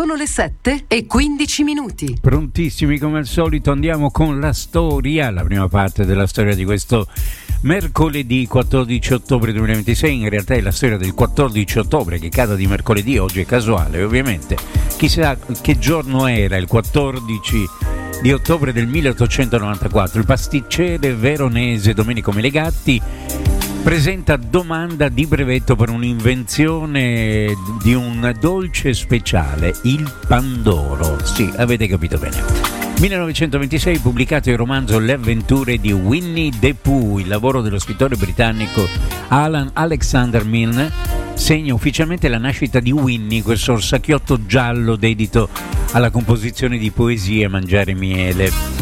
Sono le 7:15. Prontissimi come al solito, andiamo con la storia, la prima parte della storia di questo mercoledì 14 ottobre 2026. In realtà è la storia del 14 ottobre che cada di mercoledì, oggi è casuale ovviamente. Chissà che giorno era il 14 di ottobre del 1894. Il pasticcere veronese Domenico Melegatti presenta domanda di brevetto per un'invenzione di un dolce speciale, il Pandoro. Sì, avete capito bene. 1926 pubblicato il romanzo Le avventure di Winnie the Pooh, il lavoro dello scrittore britannico Alan Alexander Milne segna ufficialmente la nascita di Winnie, questo orsacchiotto giallo dedito alla composizione di poesie e mangiare miele.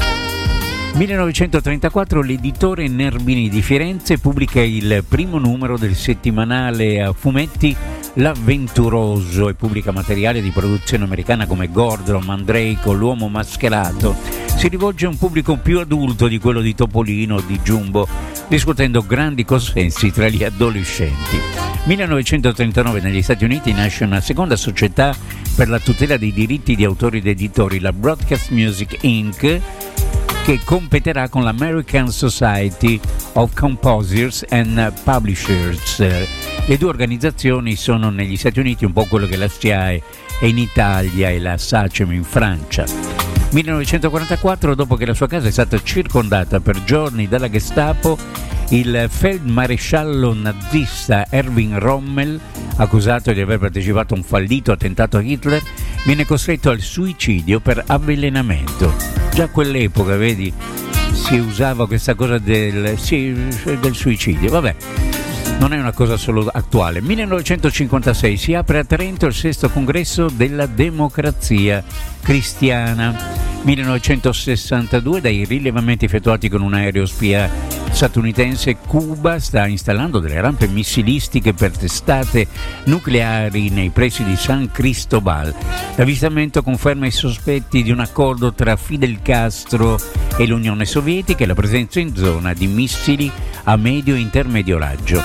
1934 l'editore Nerbini di Firenze pubblica il primo numero del settimanale a fumetti L'Avventuroso e pubblica materiale di produzione americana come Gordon, Mandrake, L'Uomo Mascherato. Si rivolge a un pubblico più adulto di quello di Topolino o di Jumbo, riscuotendo grandi consensi tra gli adolescenti. 1939 negli Stati Uniti nasce una seconda società per la tutela dei diritti di autori ed editori, la Broadcast Music Inc., che competerà con l'American Society of Composers and Publishers. Le due organizzazioni sono negli Stati Uniti un po' quello che la SIAE è in Italia e la SACEM in Francia. 1944, dopo che la sua casa è stata circondata per giorni dalla Gestapo, il feldmaresciallo nazista Erwin Rommel, accusato di aver partecipato a un fallito attentato a Hitler, viene costretto al suicidio per avvelenamento. Già a quell'epoca, vedi, si usava questa cosa del suicidio. Vabbè, non è una cosa solo attuale. 1956 si apre a Trento il 6° congresso della democrazia cristiana. 1962, dai rilevamenti effettuati con un aereo spia statunitense, Cuba sta installando delle rampe missilistiche per testate nucleari nei pressi di San Cristobal. L'avvistamento conferma i sospetti di un accordo tra Fidel Castro e l'Unione Sovietica e la presenza in zona di missili a medio e intermedio raggio.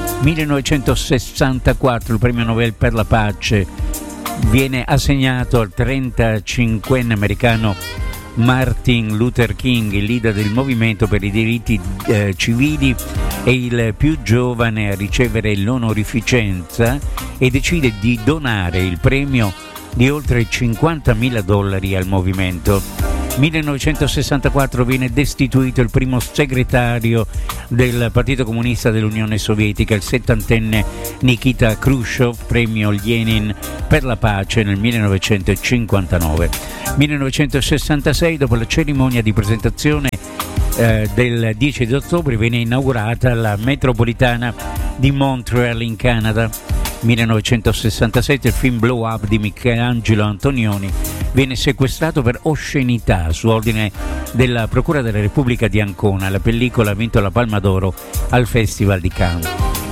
1964 il premio Nobel per la pace viene assegnato al 35enne americano Martin Luther King, il leader del movimento per i diritti civili e il più giovane a ricevere l'onorificenza, e decide di donare il premio di oltre $50.000 al movimento. 1964 viene destituito il primo segretario del Partito Comunista dell'Unione Sovietica, il 70enne Nikita Khrushchev, premio Lenin per la pace nel 1959. 1966, dopo la cerimonia di presentazione del 10 di ottobre, viene inaugurata la metropolitana di Montreal in Canada. 1967 il film Blow Up di Michelangelo Antonioni viene sequestrato per oscenità su ordine della Procura della Repubblica di Ancona. La pellicola ha vinto la Palma d'Oro al Festival di Cannes.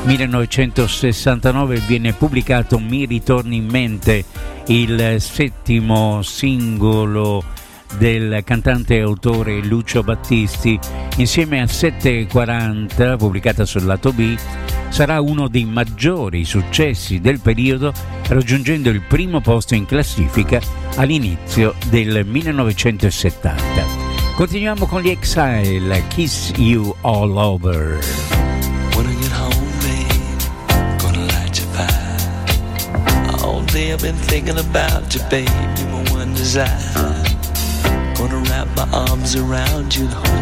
1969 viene pubblicato Mi ritorni in mente, il 7° singolo del cantante e autore Lucio Battisti. Insieme a 740, pubblicata sul lato B, sarà uno dei maggiori successi del periodo, raggiungendo il primo posto in classifica all'inizio del 1970. Continuiamo con gli Exile, Kiss You All Over. When I get home, babe, gonna light your fire. All day I've been thinking about you, babe, you're my one desire. Gonna wrap my arms around you,